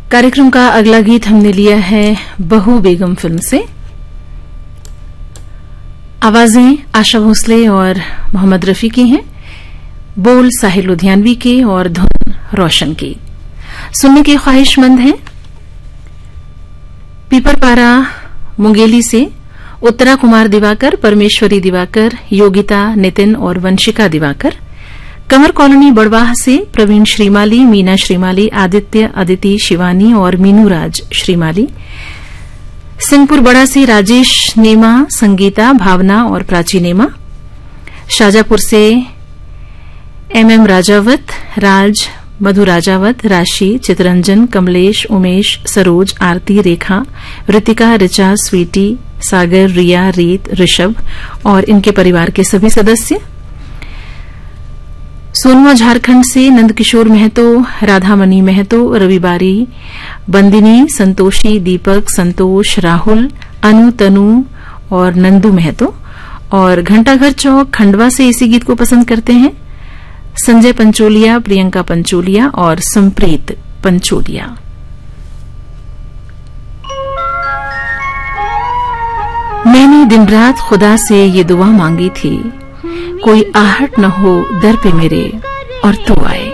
कार्यक्रम का अगला गीत हमने लिया है बहू बेगम फिल्म से। आवाजें आशा भोसले और मोहम्मद रफी की हैं, बोल साहिल लुधियानवी के और धुन रोशन की। सुनने के ख्वाहिशमंद हैं पीपरपारा मुंगेली से उत्तरा कुमार दिवाकर, परमेश्वरी दिवाकर, योगिता, नितिन और वंशिका दिवाकर। कमर कॉलोनी बड़वाह से प्रवीण श्रीमाली, मीना श्रीमाली, आदित्य, अदिति, शिवानी और मीनू राज श्रीमाली। सिंहपुर बड़ा से राजेश नेमा, संगीता, भावना और प्राची नेमा। शाजापुर से एमएम राजावत, राज, मधु राजावत, राशि, चितरंजन, कमलेश, उमेश, सरोज, आरती, रेखा, ऋतिका, ऋचा, स्वीटी, सागर, रिया, रीत, ऋषभ और इनके परिवार के सभी सदस्य। सोनवा झारखंड से नंदकिशोर महतो, राधामणि महतो, रविबारी, बंदिनी, संतोषी, दीपक, संतोष, राहुल, अनु, तनु और नंदू महतो। और घंटाघर चौक खंडवा से इसी गीत को पसंद करते हैं संजय पंचोलिया, प्रियंका पंचोलिया और संप्रीत पंचोलिया। मैंने दिन रात खुदा से ये दुआ मांगी थी, कोई आहट न हो दर पे मेरे और तू आए।